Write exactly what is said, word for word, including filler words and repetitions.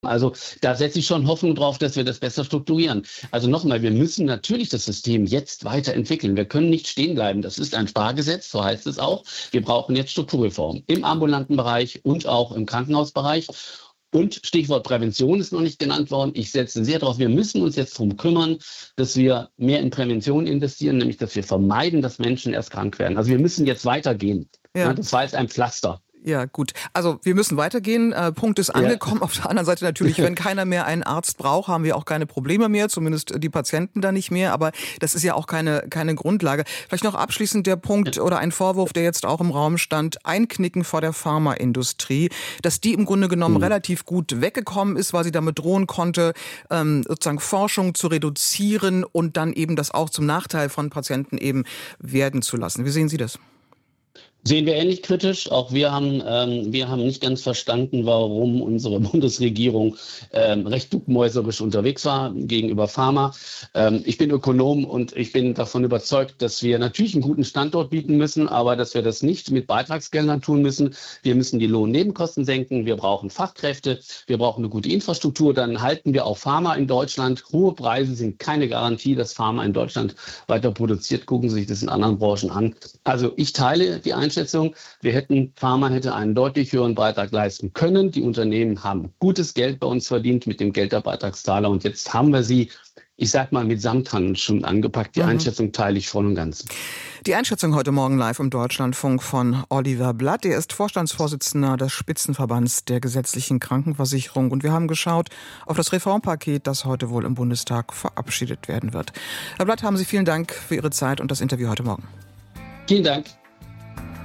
Also da setze ich schon Hoffnung drauf, dass wir das besser strukturieren. Also nochmal, wir müssen natürlich das System jetzt weiterentwickeln. Wir können nicht stehen bleiben. Das ist ein Spargesetz, so heißt es auch. Wir brauchen jetzt Strukturreform im ambulanten Bereich und auch im Krankenhausbereich. Und Stichwort Prävention ist noch nicht genannt worden. Ich setze sehr darauf, wir müssen uns jetzt darum kümmern, dass wir mehr in Prävention investieren, nämlich dass wir vermeiden, dass Menschen erst krank werden. Also wir müssen jetzt weitergehen. Ja. Ja, das war jetzt ein Pflaster. Ja, gut. Also wir müssen weitergehen. Äh, Punkt ist angekommen. Ja. Auf der anderen Seite natürlich, wenn keiner mehr einen Arzt braucht, haben wir auch keine Probleme mehr, zumindest die Patienten da nicht mehr. Aber das ist ja auch keine keine Grundlage. Vielleicht noch abschließend der Punkt oder ein Vorwurf, der jetzt auch im Raum stand, Einknicken vor der Pharmaindustrie, dass die im Grunde genommen mhm. relativ gut weggekommen ist, weil sie damit drohen konnte, ähm, sozusagen Forschung zu reduzieren und dann eben das auch zum Nachteil von Patienten eben werden zu lassen. Wie sehen Sie das? Sehen wir ähnlich kritisch. Auch wir haben, ähm, wir haben nicht ganz verstanden, warum unsere Bundesregierung ähm, recht duckmäuserisch unterwegs war gegenüber Pharma. Ähm, ich bin Ökonom und ich bin davon überzeugt, dass wir natürlich einen guten Standort bieten müssen, aber dass wir das nicht mit Beitragsgeldern tun müssen. Wir müssen die Lohnnebenkosten senken. Wir brauchen Fachkräfte. Wir brauchen eine gute Infrastruktur. Dann halten wir auch Pharma in Deutschland. Hohe Preise sind keine Garantie, dass Pharma in Deutschland weiter produziert. Gucken Sie sich das in anderen Branchen an. Also ich teile die Einschätzung. Wir hätten, Pharma hätte einen deutlich höheren Beitrag leisten können. Die Unternehmen haben gutes Geld bei uns verdient mit dem Geld der Beitragszahler. Und jetzt haben wir sie, ich sag mal, mit Samthandschuhen angepackt. Die mhm. Einschätzung teile ich voll und ganz. Die Einschätzung heute Morgen live im Deutschlandfunk von Oliver Blatt. Er ist Vorstandsvorsitzender des Spitzenverbands der gesetzlichen Krankenversicherung. Und wir haben geschaut auf das Reformpaket, das heute wohl im Bundestag verabschiedet werden wird. Herr Blatt, haben Sie vielen Dank für Ihre Zeit und das Interview heute Morgen. Vielen Dank.